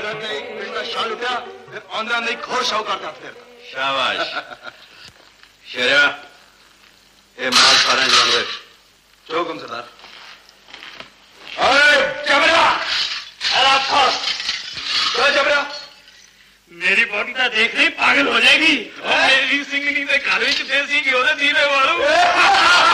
पिंड का शाल उठा फिर आंध्रा नहीं घोर शाहूकार का फिर शाबाश शेरा ये माल सारे जोड़ दे चौकम सरदार अरे जबरा अरे था जबरा मेरी बॉडी तो देख रही पागल हो जाएगी और मेरी सिंगनी से घर में देसी की होते धीरे वालों